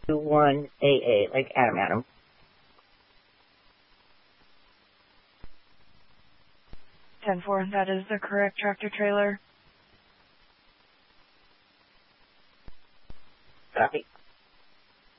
21AA, like Adam. 10-4, that is the correct tractor trailer. Copy.